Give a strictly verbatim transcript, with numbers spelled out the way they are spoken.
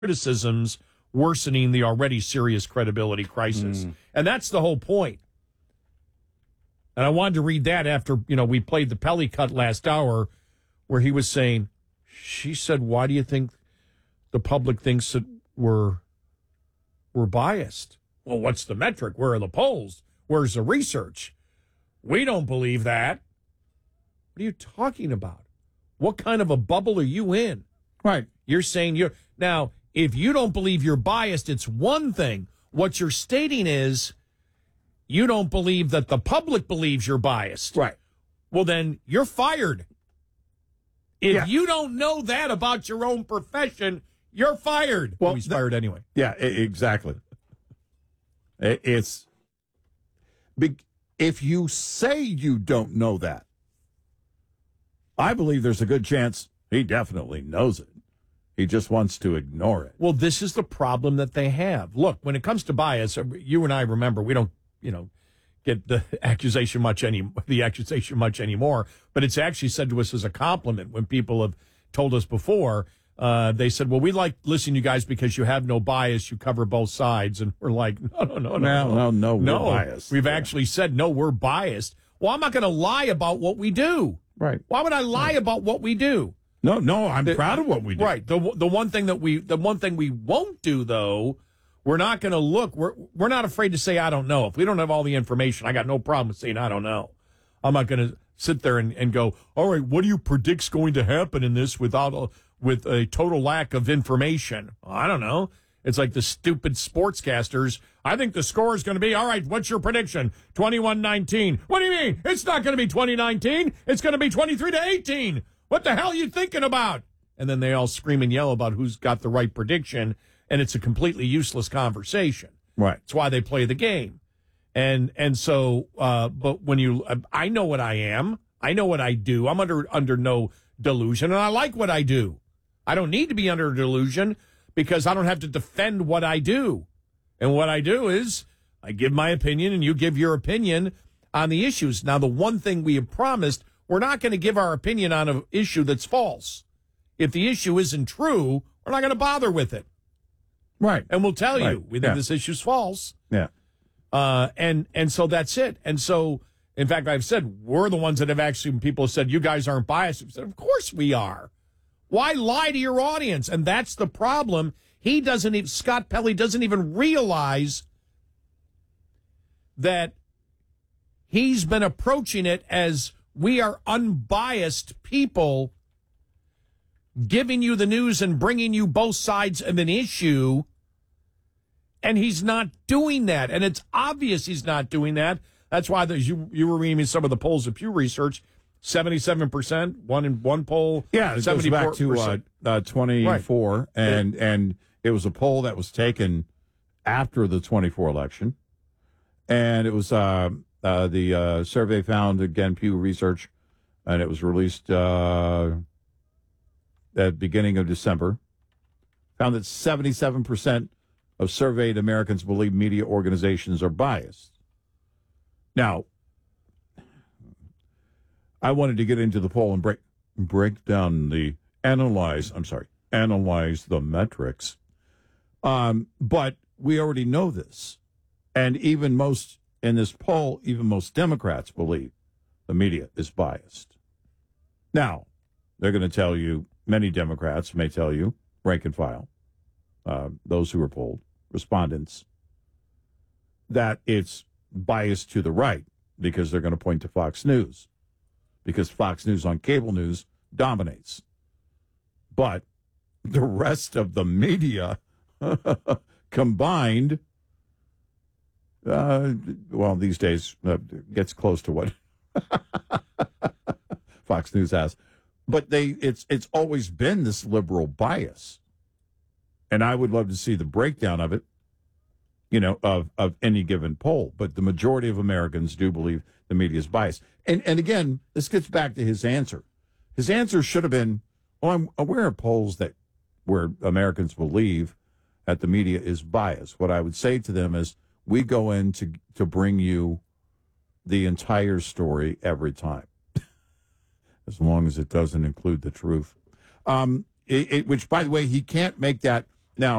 criticisms worsening the already serious credibility crisis. Mm. And that's the whole point. And I wanted to read that after, you know, we played the Pelly cut last hour where he was saying, she said, why do you think the public thinks that we're, we're biased? Well, what's the metric? Where are the polls? Where's the research? We don't believe that. What are you talking about? What kind of a bubble are you in? Right. You're saying you're... Now, if you don't believe you're biased, it's one thing. What you're stating is you don't believe that the public believes you're biased. Right. Well, then you're fired. If yeah. you don't know that about your own profession, you're fired. Well, oh, he's fired anyway. Yeah, exactly. It's... If you say you don't know that, I believe there's a good chance he definitely knows it. He just wants to ignore it. Well, this is the problem that they have. Look, when it comes to bias, you and I remember we don't, you know, get the accusation much any the accusation much anymore. But it's actually said to us as a compliment when people have told us before. Uh, they said, "Well, we like listening to you guys because you have no bias. You cover both sides." And we're like, "No, no, no, no, no, no, no, no. We're biased." We've yeah. actually said, "No, we're biased." Well, I'm not going to lie about what we do. Right? Why would I lie right. about what we do? No, no, I'm the, proud of what we do. Right. The the one thing that we the one thing we won't do though, we're not going to look. We're we're not afraid to say I don't know. If we don't have all the information, I got no problem with saying I don't know. I'm not going to sit there and, and go, all right, what do you predict's going to happen in this without a, with a total lack of information? I don't know. It's like the stupid sportscasters. I think the score is going to be, all right, what's your prediction? twenty-one nineteen. What do you mean? It's not going to be twenty nineteen. It's going to be twenty-three to eighteen. What the hell are you thinking about? And then they all scream and yell about who's got the right prediction, and it's a completely useless conversation. Right. That's why they play the game. And and so, uh, but when you, I know what I am. I know what I do. I'm under under no delusion, and I like what I do. I don't need to be under a delusion because I don't have to defend what I do. And what I do is I give my opinion, and you give your opinion on the issues. Now, the one thing we have promised, we're not going to give our opinion on an issue that's false. If the issue isn't true, we're not going to bother with it. Right. And we'll tell right. you, we think yeah. this issue's false. Yeah. Uh, and, and so that's it. And so, in fact, I've said, we're the ones that have actually, people have said, you guys aren't biased. I've said, of course we are. Why lie to your audience? And that's the problem. He doesn't even, Scott Pelley doesn't even realize that he's been approaching it as we are unbiased people giving you the news and bringing you both sides of an issue. And he's not doing that. And it's obvious he's not doing that. That's why the, you, you were reading me some of the polls of Pew Research. seventy-seven percent, one in one poll. Yeah, it goes back to uh, uh, twenty-four. Right. And, yeah. and it was a poll that was taken after the twenty-four election. And it was... Uh, Uh, the uh, survey found, again, Pew Research, and it was released uh, at the beginning of December, found that seventy-seven percent of surveyed Americans believe media organizations are biased. Now, I wanted to get into the poll and break break down the, analyze, I'm sorry, analyze the metrics. Um, but we already know this. And even most... In this poll, even most Democrats believe the media is biased. Now, they're going to tell you, many Democrats may tell you, rank and file, uh, those who were polled, respondents, that it's biased to the right because they're going to point to Fox News, because Fox News on cable news dominates. But the rest of the media combined... Uh, well, these days uh, gets close to what Fox News has, but they it's it's always been this liberal bias, and I would love to see the breakdown of it, you know, of of any given poll. But the majority of Americans do believe the media is biased, and and again, this gets back to his answer. His answer should have been, "Well, I'm aware of polls that where Americans believe that the media is biased." What I would say to them is, we go in to to bring you the entire story every time, as long as it doesn't include the truth. Um, it, it, which, by the way, he can't make that